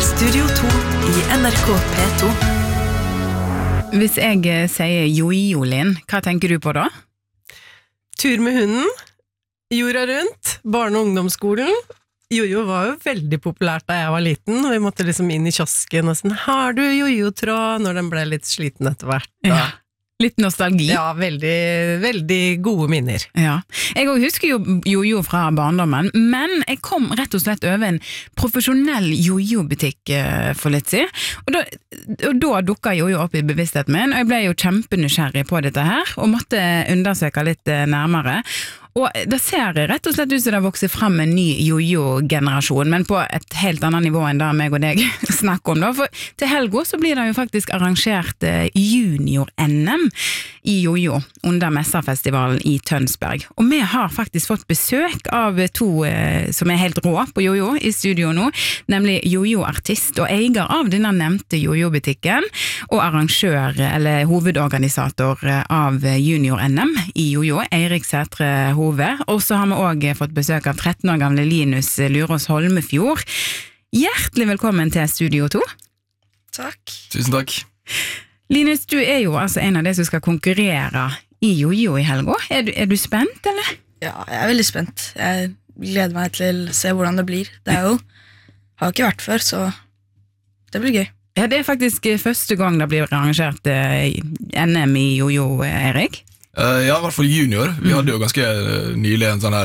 Studio 2 i NRK P2. Hvis jeg sier jojo, Linn, hva tenker du på da? Tur med hunden, jorda rundt, barne- og ungdomsskolen. Jojo var jo veldig populært da jeg var liten, og vi måtte liksom inn i kiosken og sånn, har du jojo-tråd? Når den ble litt sliten etter hvert. Ja. Litt nostalgi. Ja, veldig, veldig gode minner. Ja. Jeg også husker jo jojo fra barndommen, men jeg kom rett og slett over en profesjonell jojo-butikk for litt siden, og da dukket jojo opp i bevisstheten min, og jeg ble jo kjempenysgjerrig på dette her, og måtte undersøke litt nærmere. Og det ser rett og slett ut som det vokser frem en ny jojo-generasjon, men på et helt annet nivå enn det meg og deg snakker om da. For til helgen så blir det jo faktisk arrangert junior-NM i jojo under Messafestivalen i Tønsberg. Og vi har faktisk fått besøk av to som helt rå på jojo i studio nå, nemlig jojo-artist og eier av denne nevnte jojo-butikken, og arrangør eller hovedorganisator av junior-NM i jojo, Eirik Sætre Hove, og så har vi også fått besøk av 13 år gamle Linus Lurås Holmefjord. Hjertelig velkommen til Studio 2. Takk. Tusen takk. Linus, du er jo altså en av de som skal konkurrere i jojo i helga. Er du spent, eller? Ja, jeg er veldig spent. Jeg gleder meg til å se hvordan det blir. Det er jo, har ikke vært før, så det blir gøy. Ja, det er faktisk første gang det blir arrangert NM i jojo, Eirik. Ja, i hvert fall junior. Vi hadde jo ganske nylig en sånn her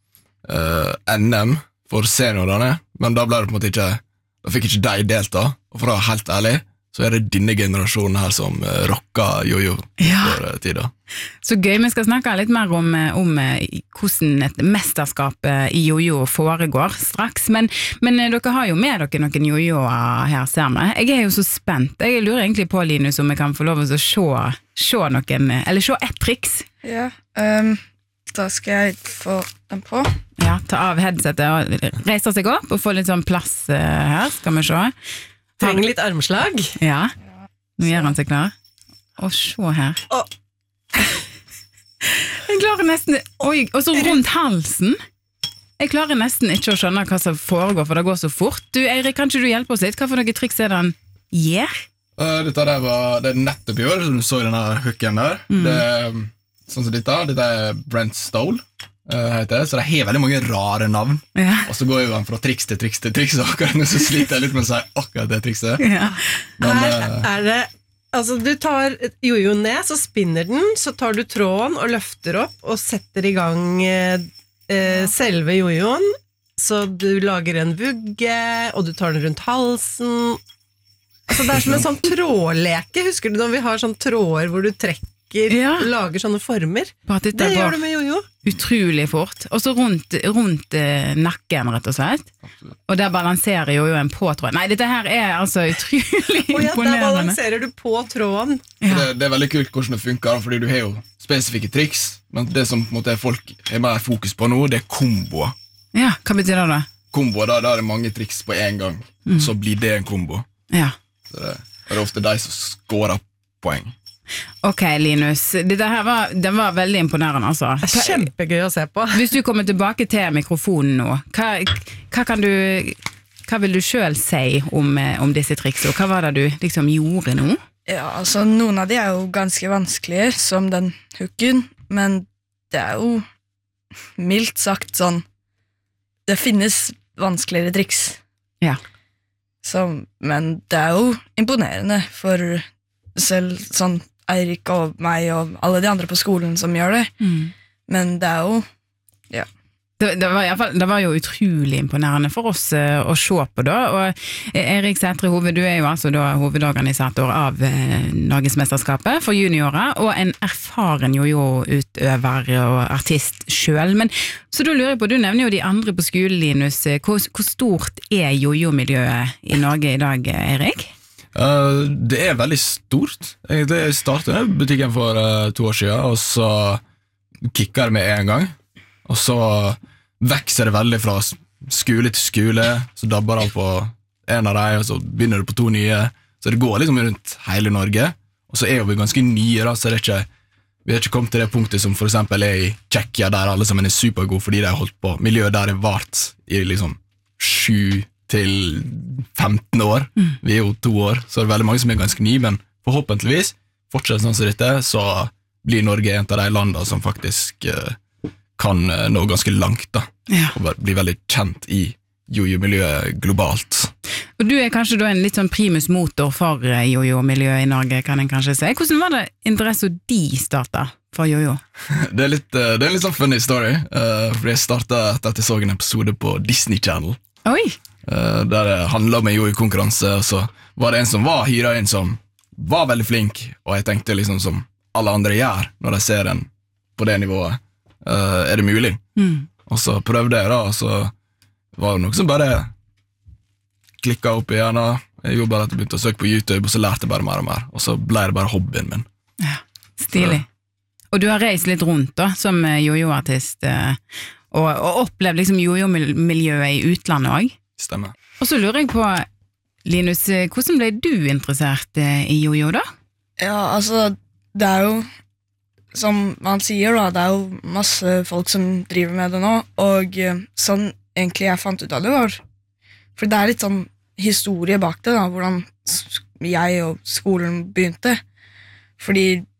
NM for seniorene, men da ble det på en måte ikke, da fikk ikke de delta, og for å være helt ærlig, så er det denne generasjonen her som rocker jojo for tida. Så gøy, vi skal snakke litt mer om hvordan et mesterskap i jojo foregår straks, men dere har jo med dere noen jojoer her, ser vi. Jeg er jo så spent. Jeg lurer egentlig på, Linus, om jeg kan få lov å se noen, eller se et triks. Ja, da skal jeg få den på. Ja, ta av headsetet og reise seg opp og få litt sånn plass her, skal vi se. Trenger litt armslag. Ja, nå gjør han seg klar. Og se her. Jeg klarer nesten, oi, og så rundt halsen. Jeg klarer nesten ikke å skjønne hva som foregår, for det går så fort. Du, Eirik, kan ikke du hjelpe oss litt? Hva for noen triks er det han gjør? Dette der det nettopp i år, som du så i denne hooken der. Det er sånn som dette er Brent Stole, heter det, så det har veldig mange rare navn. Ja. Og så går jo han fra triks til triks til triks, og akkurat nå så sliter jeg litt med å si akkurat det trikset. Ja. Men, Her er det, altså du tar jojo ned, så spinner den, så tar du tråden og løfter opp og setter i gang selve jojoen, så du lager en vugge, og du tar den rundt halsen. Altså det er som en sånn trådleke, husker du når vi har sånn tråder hvor du trekker, lager sånne former? Det gjør du med jojo. Utrolig fort. Og så rundt nakken, rett og slett. Og der balanserer jojo en på tråden. Nei, dette her er altså utrolig imponerende. Der balanserer du på tråden. Ja. det er veldig kult hvordan det funker, fordi du har jo spesifikke triks, men det som på en måte folk har mer fokus på nå, det er komboer. Ja, hva betyr det da? Komboer, da er det mange triks på en gang, så blir det en kombo. Ja. Så det er ofte de som skårer poeng. Ok, Linus, dette her den var veldig imponerende, altså. Det er kjempegøy å se på. Hvis du kommer tilbake til mikrofonen nå, hva vil du selv si om disse triksene, og hva var det du liksom gjorde nå? Ja, altså noen av de er jo ganske vanskelige, som den hooken, men det er jo mildt sagt sånn, det finnes vanskeligere triks. Ja. Men det er jo imponerende for selv sånn Eirik og meg og alle de andre på skolen som gjør det. Men det er jo, ja. Det var jo utrolig imponerende for oss å se på da, og Eirik Sætre Hove, du er jo altså da hovedorganisator av Norgesmesterskapet for juniorer, og en erfaren jojo-utøver og artist selv. Men så da lurer jeg på, du nevner jo de andre på skolen, Linus. Hvor stort er jojo-miljøet i Norge i dag, Eirik? Det er veldig stort. Jeg startet butikken for 2 år siden, og så kicker det med en gang. Og så vekser det veldig fra skole til skole, så dabber det på en av dem, og så begynner det på 2 nye. Så det går liksom rundt hele Norge. Og så er jo vi ganske nye, da, så det er ikke, vi har ikke kommet til det punktet som for eksempel er i Tsjekkia, der alle sammen er supergode fordi de har holdt på. Miljøet der er vart i liksom 7 til 15 år. Vi jo 2 år, så det veldig mange som ganske nye, men forhåpentligvis, fortsatt sånn som dette, så blir Norge en av de landene som faktisk kan nå ganske langt, da. Ja. Og bli veldig kjent i jojo-miljøet globalt. Og du kanskje da en litt sånn primus motor for jojo-miljøet i Norge, kan en kanskje si. Hvordan var det interesse de startet for jojo? Det er litt sånn funny story, for jeg startet etter at jeg så en episode på Disney Channel, Oi! der det handlet om en jojo-konkurranse, og så var det en som var hyret inn som var veldig flink, og jeg tenkte liksom som alle andre gjør når de ser en på det nivået, er det mulig? Og så prøvde jeg da, og så var det noe som bare klikket opp i hjernen. Jeg gjorde bare at jeg begynte å søke på YouTube, og så lærte jeg bare mer og mer, og så ble det bare hobbyen min. Ja, stilig. Og du har reist litt rundt da, som jojo-artist, og opplevd liksom jojo-miljøet i utlandet også. Stemmer. Og så lurer jeg på, Linus, hvordan ble du interessert i jojo da? Ja, altså, det er jo, som man sier da, det er jo masse folk som driver med det nå, og sånn egentlig jeg fant ut av det var, for det er litt sånn historie bak det da, hvordan jeg og skolen begynte, fordi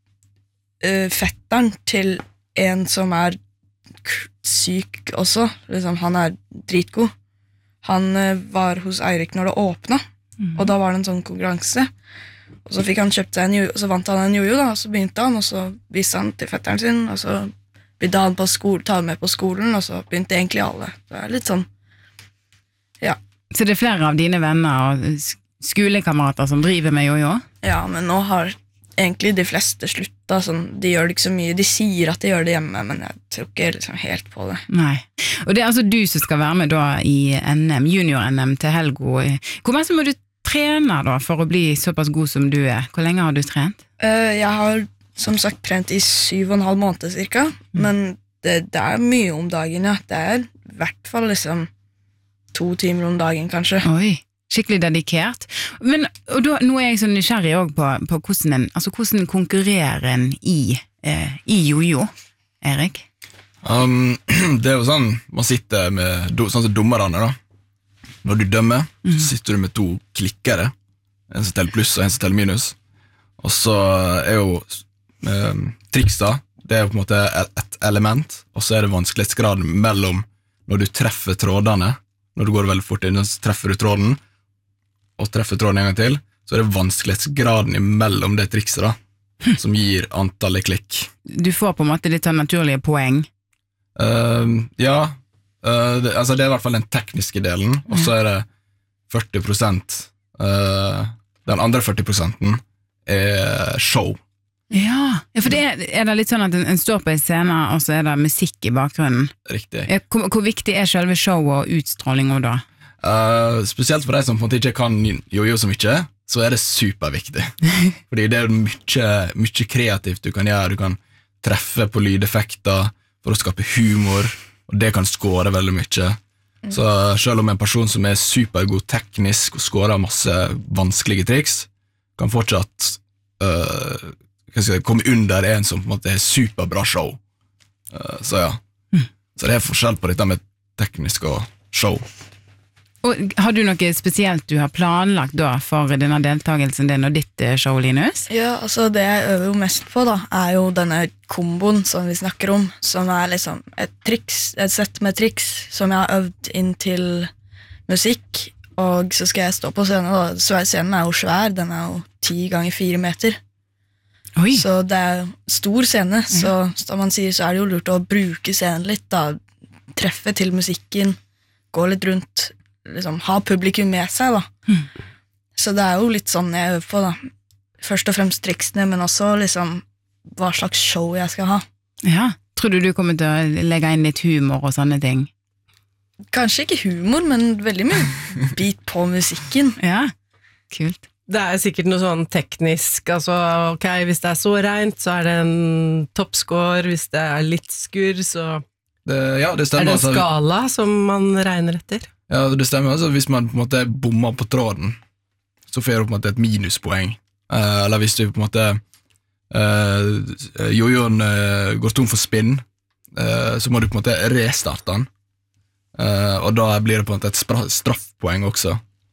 fetteren til en som er syk også, liksom, han er dritgod, han var hos Eirik når det åpnet, og da var det en sånn konkurranse, og så fikk han kjøpt seg en jojo, og så vant han en jojo da, og så begynte han, og så viste han til fetteren sin, og så begynte han på ta med på skolen, og så begynte egentlig alle. Det er litt sånn, ja. Så det er flere av dine venner og skolekamerater som driver med jojo? Ja, men nå har egentlig de fleste sluttet, sånn, de gjør det ikke så mye, de sier at de gjør det hjemme, men jeg tror ikke liksom helt på det. Nei. Og det er altså du som skal være med da i NM, junior-NM til Helgo. Hvor mye må du trene da for å bli såpass god som du er? Hvor lenge har du trent? Jeg har som sagt trent i 7,5 måneder cirka, men det er mye om dagen, ja. Det er i hvert fall liksom 2 timer om dagen, kanskje. Oi, skikkelig dedikert. Men, og da, nå er jeg så nysgjerrig også på hvordan konkurrerer en i jojo, Erik? Det er jo sånn, man sitter med, sånn som dommerne da, når du dømmer, så sitter du med 2 klikkere, en som teller pluss og en som teller minus, og så er jo triks da, det er jo på en måte et element, og så er det vanskelighetsgraden mellom når du treffer trådene, når du går veldig fort inn, så treffer du tråden, og treffer tråden en gang til, så er det vanskelighetsgraden imellom det trikset da, som gir antallet klikk. Du får på en måte litt sånn naturlige poeng. Ja, det er i hvert fall den tekniske delen, og så er det 40%, den andre 40% er show. Ja, for det er det litt sånn at en står på en scene, og så er det musikk i bakgrunnen. Riktig. Hvor viktig er selve show og utstrålinga da? Spesielt for deg som på en måte ikke kan jojo så mye, så er det superviktig. Fordi det er mye kreativt du kan gjøre, du kan treffe på lydeffekter for å skape humor, og det kan skåre veldig mye. Så selv om en person som er supergod teknisk og skårer masse vanskelige triks, kan fortsatt komme under en som på en måte er superbra show. Så ja. Så det er forskjell på dette med teknisk og show. Og har du noe spesielt du har planlagt da for denne deltakelsen din og ditt show, Linus? Ja, altså det jeg øver jo mest på da, er jo denne komboen som vi snakker om, som er liksom et sett med triks som jeg har øvd inn til musikk, og så skal jeg stå på scenen da. Så scenen er jo svær, den er jo 10 ganger 4 meter. Oi. Så det er jo stor scene, så som man sier så er det jo lurt å bruke scenen litt da, treffe til musikken, gå litt rundt, liksom, ha publikum med seg da. Så det er jo litt sånn jeg øver på da. Først og fremst triksene, men også liksom hva slags show jeg skal ha. Ja, tror du kommer til å legge inn litt humor og sånne ting? Kanskje ikke humor, men veldig mye bit på musikken. Ja, kult. Det er sikkert noe sånn teknisk, altså ok, hvis det er så rent, så er det en toppscore, hvis det er litt skurr, så det stemmer, er det en skala som man regner etter. Ja, det stemmer, altså hvis man på en måte bommer på tråden, så får du på en måte et minuspoeng. Eller hvis du på en måte jojoen går tom for spinn, så må du på en måte restarte den. og da blir det på en måte et straffpoeng også.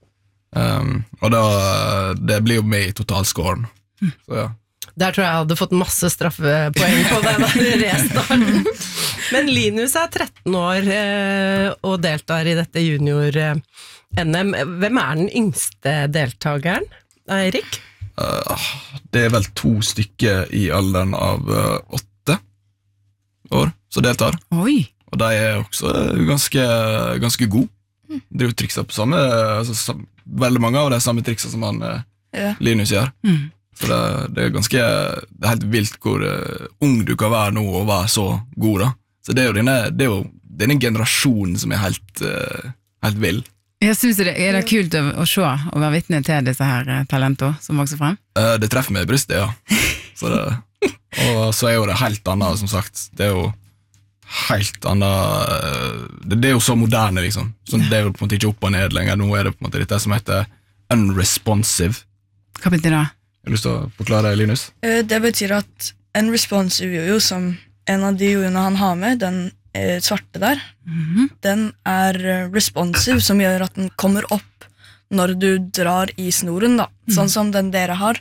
Og da, det blir jo med i totalscoren. Så ja. Der tror jeg hadde fått masse straffepoeng på den restarten. Men Linus er 13 år og deltar i dette junior-NM. Hvem er den yngste deltakeren, Eirik? Det er vel 2 stykker i alderen av 8 år som deltar. Oi. Og de er også ganske gode. Det er jo trikser på samme, altså, veldig mange av de samme trikser som han Linus gjør. Så det er helt vilt hvor ung du kan være nå og være så god da. Så det er jo denne generasjonen som er helt vild. Jeg synes er det kult å se og være vitne til disse her talentene som vokser frem? Det treffer meg i brystet, ja. Og så er jo det helt annet, som sagt. Det er jo helt annet. Det er jo så moderne, liksom. Så det er jo på en måte ikke opp og ned lenger. Nå er det på en måte dette som heter unresponsive. Hva betyr det? Har du lyst til å forklare, Linus? Det betyr at unresponsive jojo, som en av de jojoene han har med, den svarte der, den er responsive, som gjør at den kommer opp når du drar i snoren, da. Sånn som den dere har.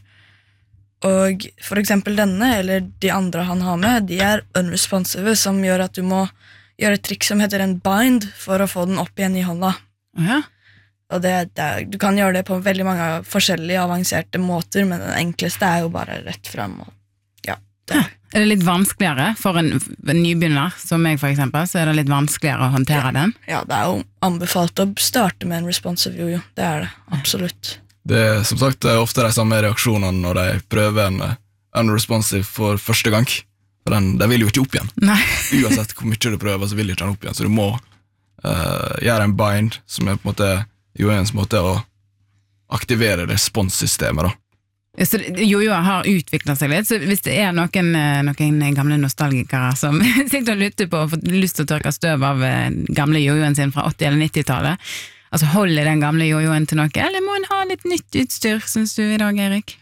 Og for eksempel denne, eller de andre han har med, de er unresponsive, som gjør at du må gjøre et trikk som heter en bind for å få den opp igjen i hånda. Ja. Og du kan gjøre det på veldig mange forskjellige avanserte måter, men den enkleste er jo bare rett frem. Og, ja, Er det litt vanskeligere for en nybegynner, som meg for eksempel, så er det litt vanskeligere å håndtere den? Ja, det er jo anbefalt å starte med en responsive jojo, det er det, absolutt. Det er som sagt ofte de samme reaksjonene når de prøver en unresponsive for første gang. For den vil jo ikke opp igjen. Nei. Uansett hvor mye du prøver, så vil ikke den opp igjen. Så du må gjøre en bind, som er på en måte jojoens måte å aktivere responssystemet da. Så jojo har utviklet seg litt, så hvis det er noen gamle nostalgikere som sitter og lytter på og får lyst til å tørke støv av gamle jojoen sin fra 80- eller 90-tallet, altså holder den gamle jojoen til noe, eller må en ha litt nytt utstyr, synes du i dag, Erik?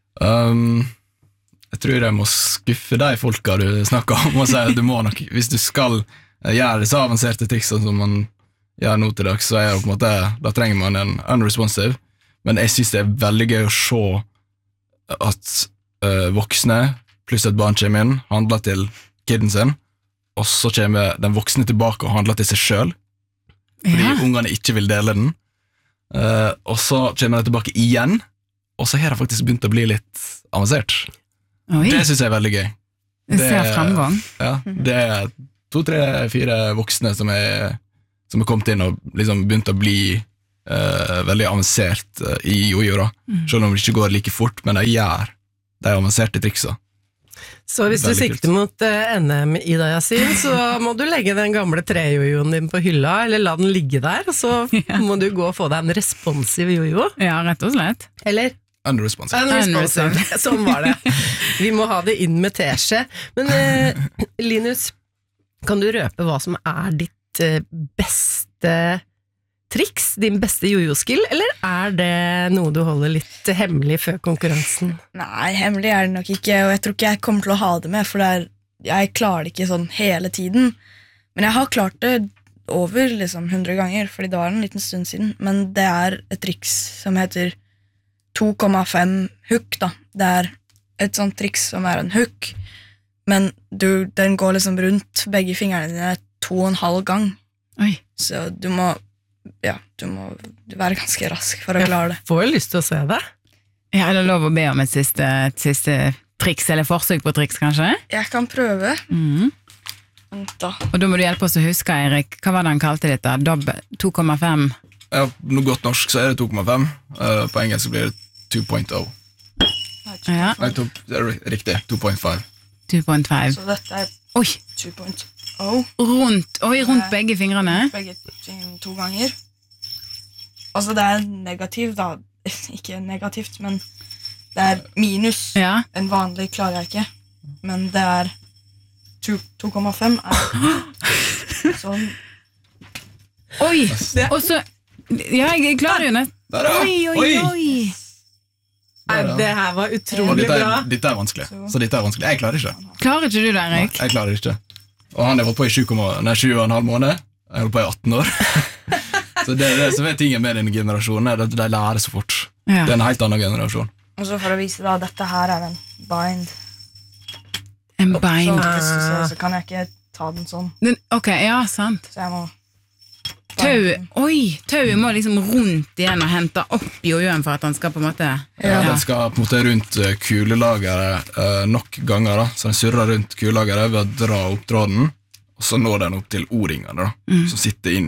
Jeg tror jeg må skuffe de folka du snakker om og si at du må nok, hvis du skal gjøre så avanserte triks som man gjør nå til dags, så er det på en måte, da trenger man en unresponsive, men jeg synes det er veldig gøy å se at voksne pluss et barn kommer inn, handler til kidden sin, og så kommer den voksne tilbake og handler til seg selv, fordi ungene ikke vil dele den, og så kommer de tilbake igjen, og så har det faktisk begynt å bli litt avansert. Oi. Det synes jeg er veldig gøy. Det ser fremgang. Ja, det er 2, 3, 4 voksne som er kommet inn og liksom begynt å bli veldig avansert i jojo da, selv om det ikke går like fort, men de gjør de avanserte triksa. Så hvis du sikter mot NM Ida Yasin, så må du legge den gamle trejojoen din på hylla, eller la den ligge der, og så må du gå og få deg en responsiv jojo. Ja, rett og slett. Eller? Unresponsive. Sånn var det. Vi må ha det inn med teskje. Men Linus, kan du røpe hva som er ditt beste triks, din beste jojo-skill, eller er det noe du holder litt hemmelig før konkurransen? Nei, hemmelig er det nok ikke, og jeg tror ikke jeg kommer til å ha det med, for jeg klarer det ikke sånn hele tiden. Men jeg har klart det over liksom 100 ganger, fordi det var en liten stund siden, men det er et triks som heter 2,5 hook da. Det er et sånt triks som er en hook, men den går liksom rundt begge fingrene dine 2,5 gang. Oi. Så du må være ganske rask for å klare det. Jeg får jo lyst til å se det. Ja, er det lov å be om et siste triks, eller forsøk på triks, kanskje? Jeg kan prøve. Da. Og da må du hjelpe oss å huske, Erik. Hva var det han kalte dette? 2,5? Ja, noe godt norsk så er det 2,5. På engelsk blir det 2.0. Ja. Nei, det er riktig, 2.5. 2.5. Så dette er 2.0. Rundt begge fingrene? Begge 2 ganger. Altså det er negativt da, ikke negativt, men det er minus. Ja. En vanlig klarer jeg ikke, men det er 2,5 er sånn. Oi, og så, ja, jeg klarer jo nett. Oi. Nei, det her var utrolig bra. Dette er vanskelig, så dette er vanskelig. Jeg klarer ikke. Klarer ikke du det, Erik? Nei, jeg klarer ikke. Og han har vært på i 7,5 måneder, Jeg holder på i 18 år. Så det som tingen med den generasjonen at de lærer så fort. Ja. Det en helt annen generasjon. Og så for å vise deg at dette her en bind. En bein. Så, hvis du ser, så kan jeg ikke ta den sånn. Ok, ja, sant. Så jeg må... Tauet må liksom rundt igjen og hente opp jojoen for at han skal på en måte... Ja, den skal på en måte rundt kulelageret nok ganger, da. Så den surrer rundt kulelageret ved å dra opp tråden, og så når den opp til o-ringene, da, som sitter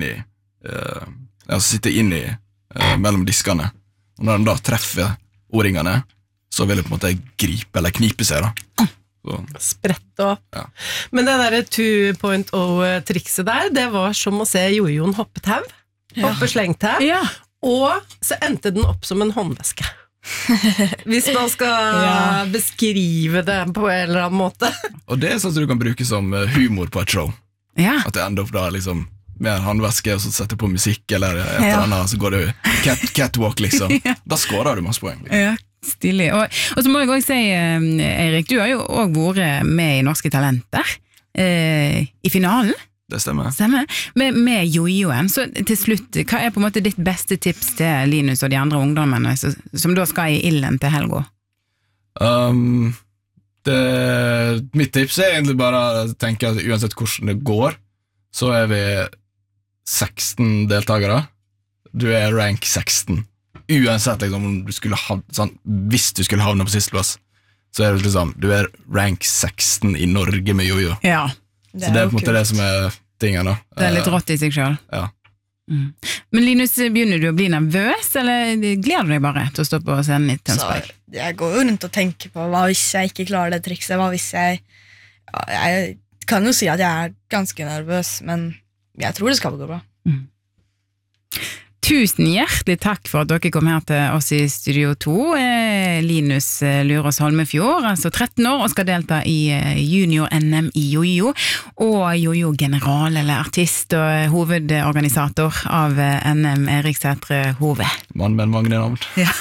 inni mellom diskene. Og når den da treffer o-ringene, så vil det på en måte gripe eller knipe seg, da. Sprette opp. Ja. Men det der 2.0-trikset der, det var som å se jojoen hoppetau, hoppeslengtau, og så endte den opp som en håndveske. Hvis man skal beskrive det på en eller annen måte. Og det sånn som du kan bruke som humor på et show. Ja. At det ender opp da liksom med en håndveske, og så setter på musikk eller et eller annet, så går det catwalk liksom. Da skårer du masse poeng. Ja, stilig. Og så må jeg også si, Eirik, du har jo også vært med i Norske Talenter i finalen. Det stemmer. Med jojoen. Så til slutt, hva er på en måte ditt beste tips til Linus og de andre ungdommene som da skal i illen til helga? Mitt tips er egentlig bare å tenke at uansett hvordan det går, så er vi 16 deltakere. Du er rank 16. Uansett liksom, om du skulle hvis du skulle havne på sisteplass, så er det liksom, du er rank 16 i Norge med jojo. Ja. Så det er på en måte det som er tingen da. Det er litt rått i seg selv. Ja. Men Linus, begynner du å bli nervøs, eller gleder du deg bare til å stå på scenen i Tønsberg? Så jeg går jo rundt og tenker på hva hvis jeg ikke klarer det trikset, hva hvis jeg kan jo si at jeg er ganske nervøs, men jeg tror det skal gå bra. Tusen hjertelig takk for at dere kom her til oss i Studio 2. Linus Lurås Holmefjord, altså 13 år, og skal delta i junior-NM i jojo, og jojo-general eller artist og hovedorganisator av NM Erik Sætre Hove. Mann med mange navn. Ja.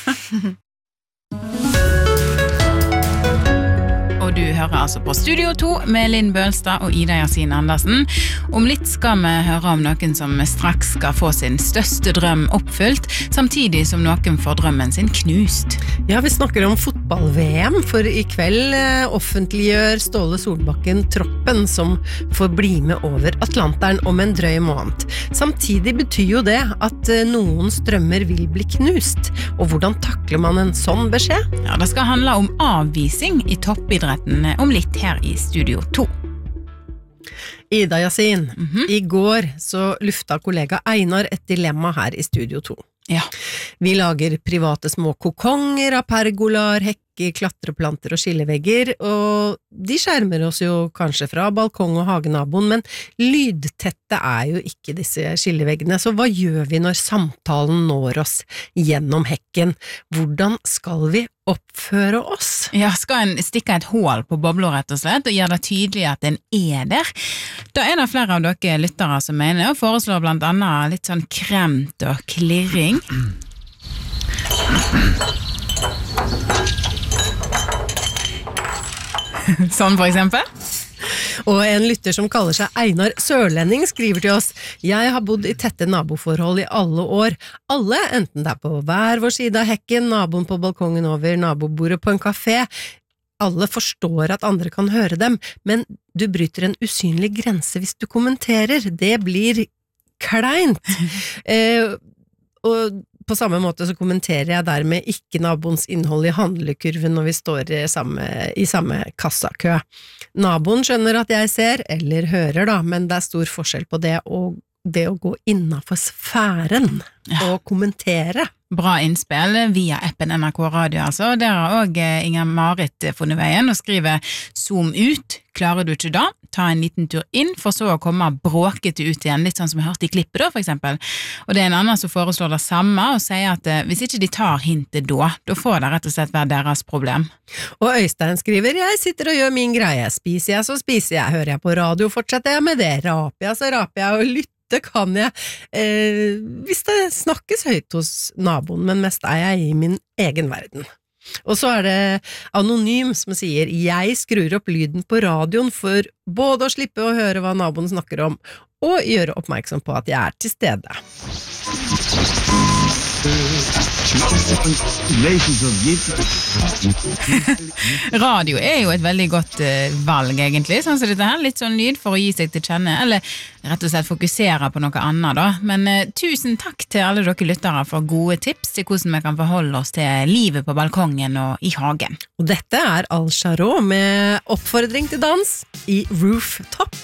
Og du hører altså på Studio 2 med Linn Bølstad og Ida Yasin Andersen. Om litt skal vi høre om noen som straks skal få sin største drøm oppfylt, samtidig som noen får drømmen sin knust. Ja, vi snakker om fotball-VM, for i kveld offentliggjør Ståle Solbakken troppen som får bli med over Atlanteren om en drøy måned. Samtidig betyr jo det at noens drømmer vil bli knust, og hvordan takler man en sånn beskjed? Ja, det skal handle om avvising i toppidretten om litt her i Studio 2. Ida Yasin, i går så lufta kollega Einar et dilemma her i Studio 2. Ja. Vi lager private små kokonger av pergolar, hekker, klatreplanter og skillevegger, og de skjermer oss jo kanskje fra balkong og hagenaboen, men lydtette er jo ikke disse skilleveggene, så hva gjør vi når samtalen når oss gjennom hekken? Hvordan skal vi oppføre oss? Ja, skal en stikke et hål på bobler rett og slett, og gjøre det tydelig at en er der? Da er det flere av dere lyttere som mener, og foreslår blant annet litt sånn kremt og klirring. Sånn for eksempel? Og en lytter som kaller seg Einar Sørlending skriver til oss: Jeg har bodd i tette naboforhold i alle år. Alle, enten det er på hver vår side av hekken, naboen på balkongen over, nabobordet på en kafé. Alle forstår at andre kan høre dem, men du bryter en usynlig grense hvis du kommenterer. Det blir kleint. Og på samme måte så kommenterer jeg dermed ikke naboens innhold i handlekurven når vi står i samme kassakø. Naboen skjønner at jeg ser, eller hører da, men det er stor forskjell på det og det å gå innenfor sfæren og kommentere. Bra innspill via appen NRK Radio, altså. Der har også Inger Marit funnet veien og skriver zoom ut. Klarer du ikke da? Ta en liten tur inn, for så å komme bråkete ut igjen, litt sånn som jeg hørte i klippet da, for eksempel. Og det er en annen som foreslår det samme, og sier at hvis ikke de tar hintet da får det rett og slett være deres problem. Og Øystein skriver: Jeg sitter og gjør min greie. Spiser jeg, så spiser jeg. Hører jeg på radio, fortsetter jeg med det. Raper jeg, så raper jeg, og lytter kan jeg, hvis det snakkes høyt hos naboen, men mest er jeg i min egen verden. Og så er det Anonym som sier: Jeg skrur opp lyden på radioen for både å slippe å høre hva naboen snakker om, og gjøre oppmerksom på at jeg er til stede. Radio er jo et veldig godt valg egentlig, sånn som dette her, litt sånn lyd for å gi seg til kjenne, eller rett og slett fokusere på noe annet da. Men tusen takk til alle dere lyttere for gode tips til hvordan vi kan forholde oss til livet på balkongen og i hagen. Og dette er Al Jarreau med oppfordring til dans i Rooftop.